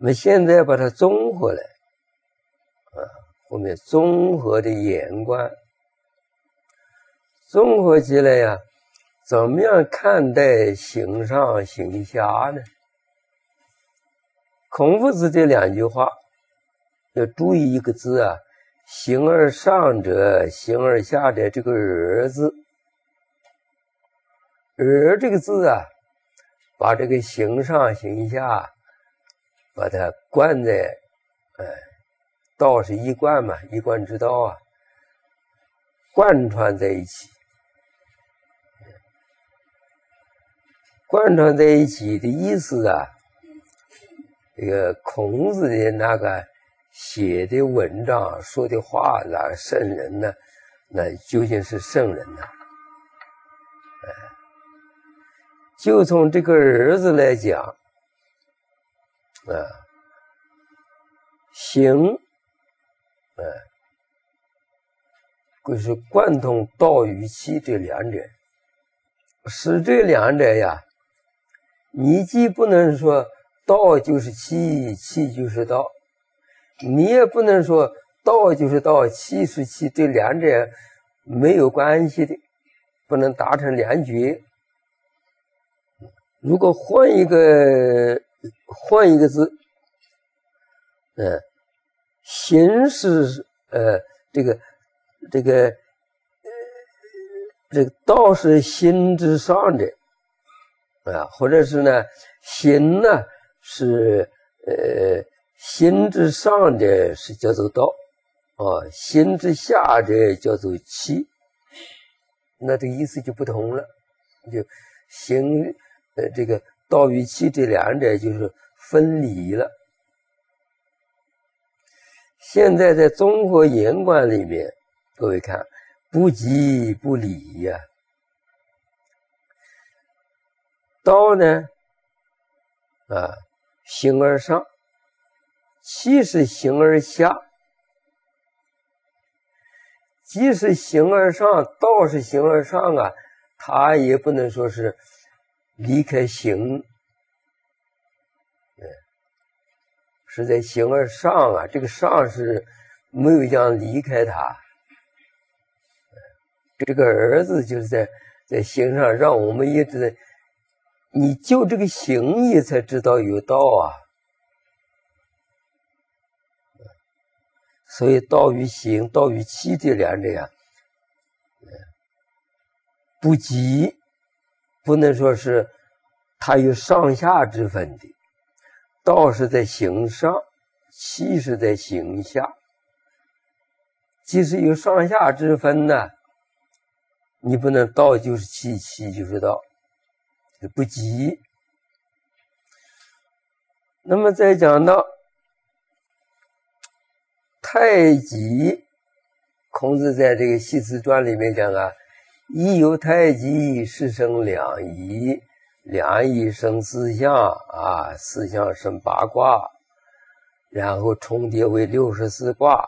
那么现在把它综合了后面综合的眼观，综合起来呀，怎么样看待形上形下呢？孔夫子这两句话要注意一个字啊，形而上者，形而下者，这个而字，而这个字啊，把这个形上形下把它贯在道是一贯嘛，一贯之道啊，贯穿在一起。贯穿在一起的意思啊，这个孔子的那个写的文章说的话那圣人呢，那究竟是圣人呢？就从这个儿子来讲行就是贯通道与气这两者，使这两者呀，你既不能说道就是气，气就是道，你也不能说道就是道，气是气，这两者没有关系的，不能达成两绝。如果换一个字，形是这个道是心之上者或者是呢心呢是心之上者是叫做道心之下者叫做气，那这个意思就不同了，就形这个道与气这两者就是分离了。现在在综合言观里面，各位看，不即不离呀。道呢形而上，气是形而下。即是形而上，道是形而上啊，它也不能说是离开形，是在形而上啊，这个上是没有讲离开它。这个儿子就是在形上让我们一直你就这个形意才知道有道啊。所以道与形，道与气这两者呀，不及，不能说是它有上下之分的。道是在形上，气是在形下。即使有上下之分呢，你不能道就是气，气就是道，不及。那么再讲到太极，孔子在这个《系辞传》里面讲啊，一有太极，是生两仪，两仪生四象四象生八卦，然后重叠为64卦。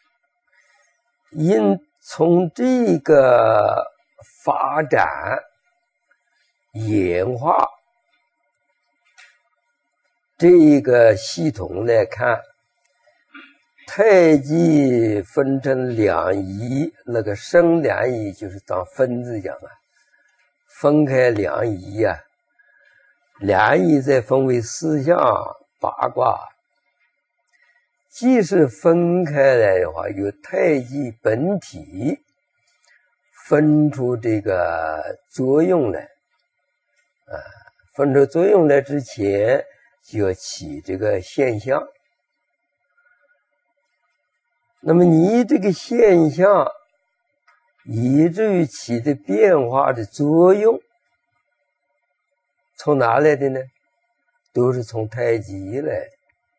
因从这个发展演化这个系统来看，太极分成两仪，那个生两仪就是当分字讲分开两仪两仪再分为四象八卦。即使分开来的话，有太极本体分出这个作用来分出作用来之前就要起这个现象。那么你这个现象以至于起的变化的作用从哪来的呢？都是从太极来的。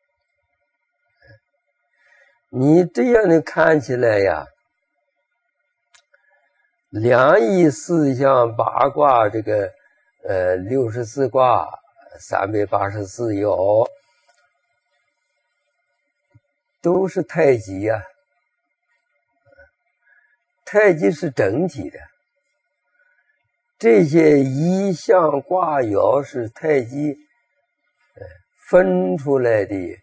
你这样的看起来呀，两仪四象八卦，这个64卦384爻都是太极太极是整体的，这些仪象卦爻是太极分出来的